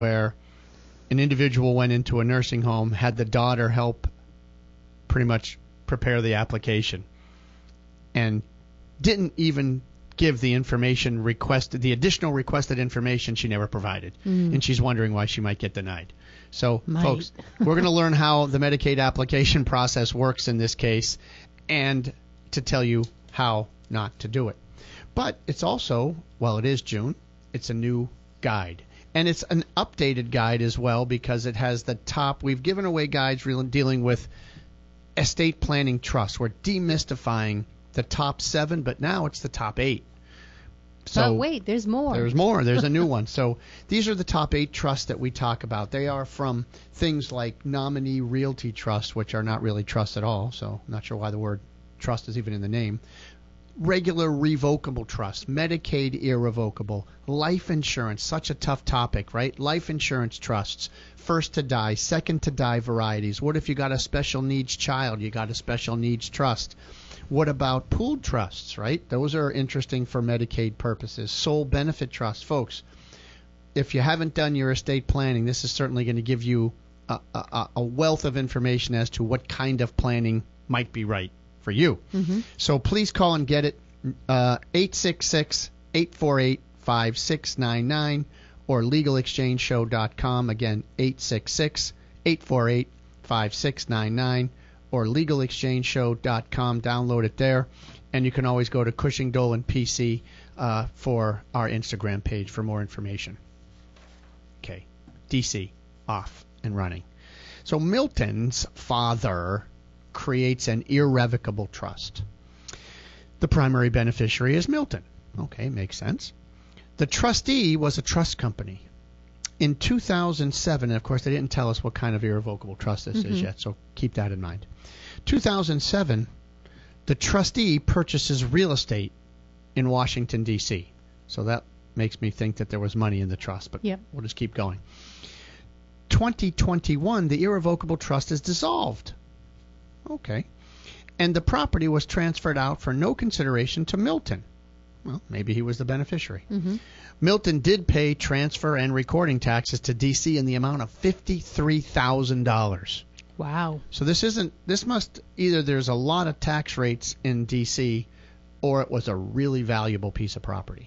where an individual went into a nursing home, had the daughter help pretty much prepare the application, and didn't even give the information requested, the additional requested information she never provided. And she's wondering why she might get denied. So, folks, we're going to learn how the Medicaid application process works in this case and to tell you how not to do it. But it's also, well, it is June, it's a new guide. And it's an updated guide as well because it has the top. We've given away guides dealing with estate planning trusts. We're demystifying the top 7, but now it's the top 8. So wait, there's more. There's more. There's a new one. So these are the top 8 trusts that we talk about. They are from things like nominee realty trusts, which are not really trusts at all. So I'm not sure why the word trust is even in the name. Regular revocable trust, Medicaid irrevocable, life insurance, such a tough topic, right? Life insurance trusts, first to die, second to die varieties. What if you got a special needs child? You got a special needs trust. What about pooled trusts, right? Those are interesting for Medicaid purposes. Sole benefit trusts. Folks, if you haven't done your estate planning, this is certainly going to give you a wealth of information as to what kind of planning might be right for you. So please call and get it, 866-848-5699 or legalexchangeshow.com. Again, 866-848-5699 or legalexchangeshow.com. Download it there. And you can always go to Cushing Dolan PC for our Instagram page for more information. Okay, DC, off and running. So Milton's father creates an irrevocable trust. The primary beneficiary is Milton. Okay, makes sense. The trustee was a trust company. In 2007, and of course they didn't tell us what kind of irrevocable trust this is yet, so keep that in mind. 2007, the trustee purchases real estate in Washington, D.C. So that makes me think that there was money in the trust, but we'll just keep going. 2021, the irrevocable trust is dissolved. Okay. And the property was transferred out for no consideration to Milton. Well, maybe he was the beneficiary. Milton did pay transfer and recording taxes to D.C. in the amount of $53,000. Wow. So this must either there's a lot of tax rates in D.C. or it was a really valuable piece of property.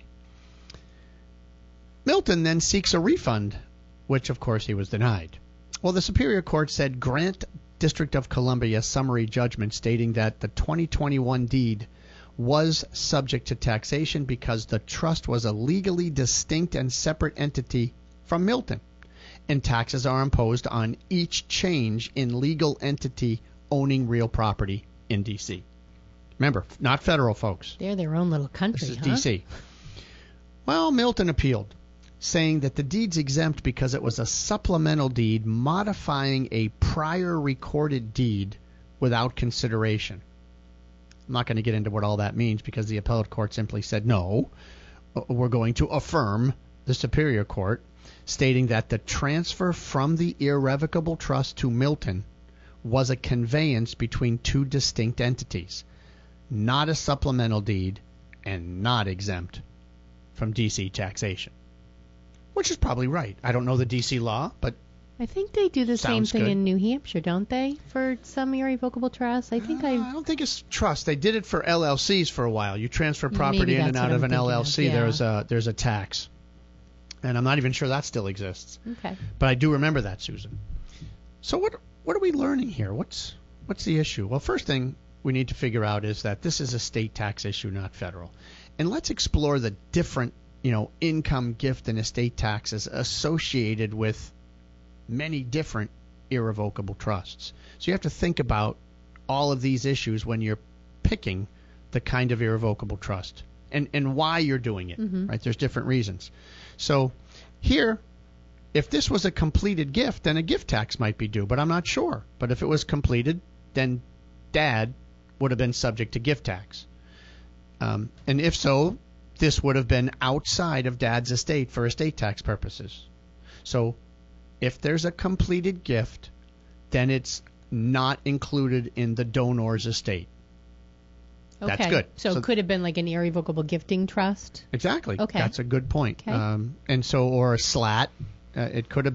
Milton then seeks a refund, which of course he was denied. Well, the Superior Court said grant District of Columbia summary judgment stating that the 2021 deed was subject to taxation because the trust was a legally distinct and separate entity from Milton, and taxes are imposed on each change in legal entity owning real property in D.C. Remember, not federal, folks. They're their own little country, This is D.C. Well, Milton appealed, saying that the deed's exempt because it was a supplemental deed modifying a prior recorded deed without consideration. I'm not going to get into what all that means because the appellate court simply said no. We're going to affirm the Superior Court, stating that the transfer from the irrevocable trust to Milton was a conveyance between two distinct entities, not a supplemental deed and not exempt from D.C. taxation. Which is probably right. I don't know the D.C. law, but I think they do the same thing good. in New Hampshire, don't they? For some irrevocable trusts, I don't think it's trust. They did it for LLCs for a while. You transfer property Maybe in and that's out what of I'm an thinking LLC. of, There's a tax, and I'm not even sure that still exists. Okay. But I do remember that, Susan. So what are we learning here? What's the issue? Well, first thing we need to figure out is that this is a state tax issue, not federal, and let's explore the different income, gift, and estate taxes associated with many different irrevocable trusts. So you have to think about all of these issues when you're picking the kind of irrevocable trust and why you're doing it, right? There's different reasons. So here, if this was a completed gift, then a gift tax might be due, but I'm not sure. But if it was completed, then Dad would have been subject to gift tax. And if so, this would have been outside of Dad's estate for estate tax purposes. So if there's a completed gift, then it's not included in the donor's estate. Okay. That's good. So it could have been like an irrevocable gifting trust? Exactly. Okay. That's a good point. Okay. And so, or a slat, It could have